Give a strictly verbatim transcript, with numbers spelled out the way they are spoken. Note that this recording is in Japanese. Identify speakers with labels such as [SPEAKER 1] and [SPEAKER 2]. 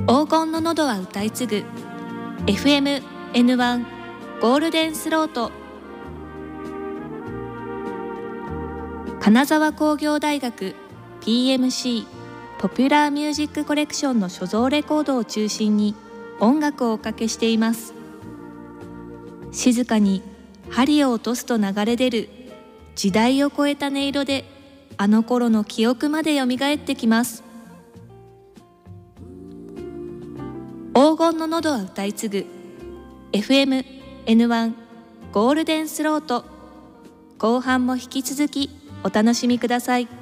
[SPEAKER 1] 黄金の喉は歌い継ぐ エフエムエヌワン ゴールデンスロート。金沢工業大学 ピーエムシー ポピュラーミュージックコレクションの所蔵レコードを中心に音楽をおかけしています。静かに針を落とすと流れ出る時代を超えた音色で、あの頃の記憶までよみがえってきます。黄金の喉は歌い継ぐ エフエムエヌワン ゴールデンスロート。後半も引き続きお楽しみください。